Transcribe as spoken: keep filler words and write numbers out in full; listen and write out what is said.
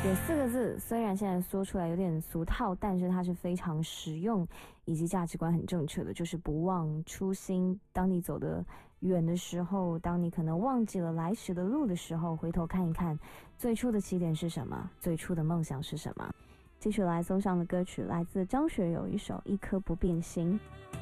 有四个字，虽然现在说出来有点俗套，但是它是非常实用以及价值观很正确的，就是不忘初心。当你走得远的时候，当你可能忘记了来时的路的时候，回头看一看最初的起点是什么，最初的梦想是什么。继续来送上的歌曲来自张学友一首《一颗不变心》。